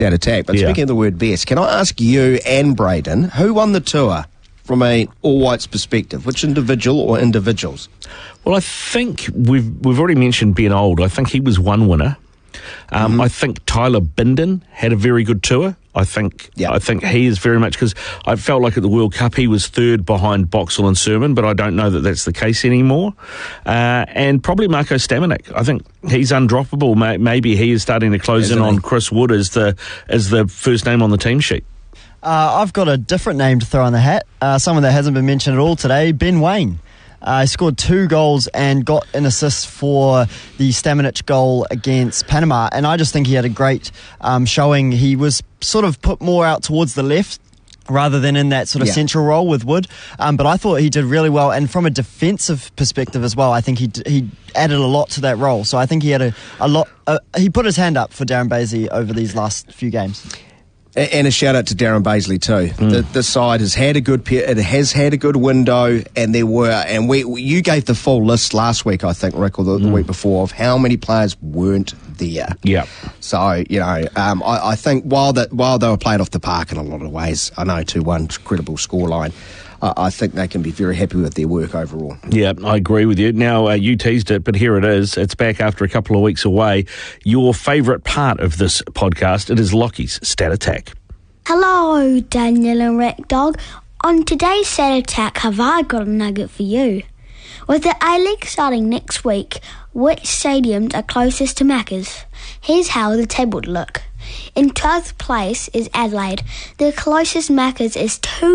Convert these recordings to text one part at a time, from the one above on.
That attack. But speaking of the word best, can I ask you and Braden, who won the tour from a All Whites perspective? Which individual or individuals? Well, I think we've already mentioned Ben Old. I think he was one winner. I think Tyler Bindon had a very good tour. I think he is very much, because I felt like at the World Cup he was third behind Boxall and Sermon, but I don't know that that's the case anymore. And probably Marco Stamenik. I think he's undroppable. Maybe he is starting to close in on Chris Wood as the first name on the team sheet. I've got a different name to throw in the hat. Someone that hasn't been mentioned at all today, Ben Waine. He scored 2 goals and got an assist for the Stamenic goal against Panama, and I just think he had a great showing. He was sort of put more out towards the left rather than in that sort of central role with Wood, but I thought he did really well, and from a defensive perspective as well, I think he added a lot to that role. So I think he had a lot. He put his hand up for Darren Bazeley over these last few games. And a shout out to Darren Bazeley too. The side has had a good window, and you gave the full list last week, I think, Rick, or the week before, of how many players weren't there. Yeah. So I think while they were playing off the park in a lot of ways, I know 2-1 incredible scoreline. I think they can be very happy with their work overall. Yeah, I agree with you. Now, you teased it, but here it is. It's back after a couple of weeks away. Your favourite part of this podcast, it is Lockie's Stat Attack. Hello, Daniel and Rick Dog. On today's Stat Attack, have I got a nugget for you? With the A-League starting next week, which stadiums are closest to Macca's? Here's how the table would look. In 12th place is Adelaide. The closest Macca's is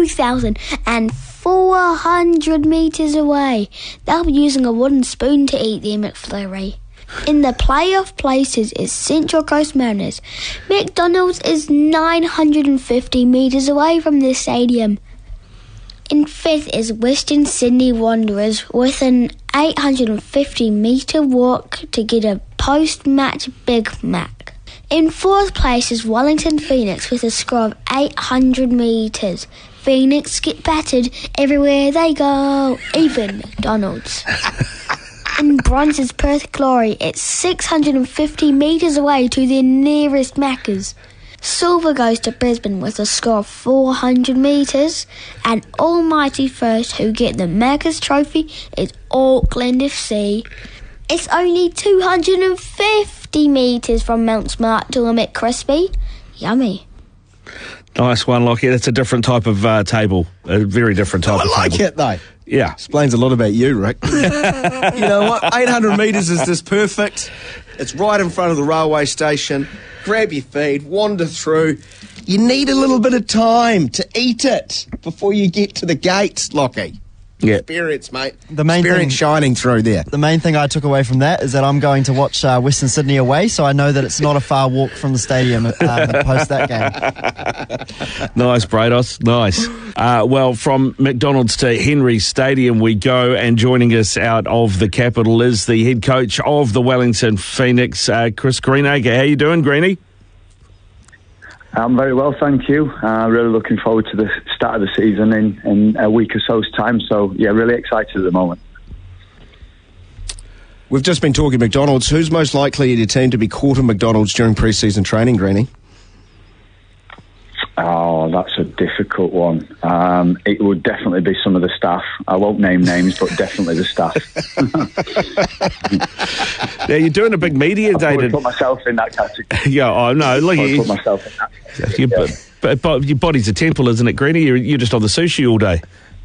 2,400 metres away. They'll be using a wooden spoon to eat their McFlurry. In the playoff places is Central Coast Mariners. McDonald's is 950 metres away from this stadium. In 5th is Western Sydney Wanderers with an 850 metre walk to get a post-match Big Mac. In 4th place is Wellington Phoenix with a score of 800 metres. Phoenix get battered everywhere they go, even McDonald's. In bronze is Perth Glory. It's 650 metres away to their nearest Macca's. Silver goes to Brisbane with a score of 400 metres. And almighty first who get the Macca's trophy is Auckland FC. It's only 250 metres from Mount Smart to a McCrispy. Yummy. Nice one, Lockie. That's a different type of table. A very different type of table. I like it, though. Yeah. Explains a lot about you, Rick. You know what? 800 metres is just perfect. It's right in front of the railway station. Grab your feed, wander through. You need a little bit of time to eat it before you get to the gates, Lockie. Yeah. Experience, mate. The main experience shining through there. The main thing I took away from that is that I'm going to watch Western Sydney away, so I know that it's not a far walk from the stadium post that game. Nice, Brados. Nice. Well, from McDonald's to Henry Stadium we go, and joining us out of the capital is the head coach of the Wellington Phoenix, Chris Greenacre. How you doing, Greenie? I'm very well, thank you. Really looking forward to the start of the season in a week or so's time. So, yeah, really excited at the moment. We've just been talking McDonald's. Who's most likely in your team to be caught in McDonald's during pre-season training, Greenie? Oh, that's a difficult one. It would definitely be some of the staff. I won't name names, but definitely the staff. Now, you're doing a big media day. I put myself in that category. Yeah, I know. Look, I put myself in that category. But your body's a temple, isn't it, Greenie? You're just on the sushi all day.